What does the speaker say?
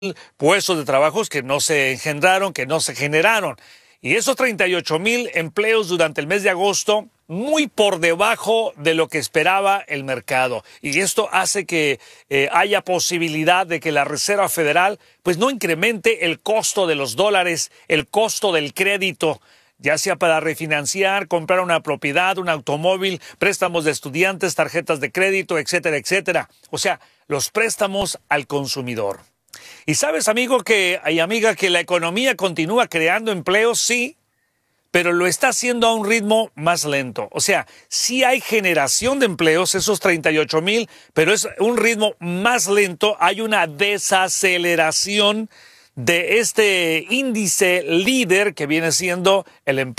puestos de trabajos que no se engendraron, que no se generaron. Y esos 38,000 empleos durante el mes de agosto, muy por debajo de lo que esperaba el mercado. Y esto hace que haya posibilidad de que la Reserva Federal pues no incremente el costo de los dólares, el costo del crédito, ya sea para refinanciar, comprar una propiedad, un automóvil, préstamos de estudiantes, tarjetas de crédito, etcétera, etcétera. O sea, los préstamos al consumidor. Y sabes, amigo y amiga, que la economía continúa creando empleos, sí, pero lo está haciendo a un ritmo más lento. O sea, sí hay generación de empleos, esos 38,000, pero es un ritmo más lento. Hay una desaceleración de este índice líder que viene siendo el empleo.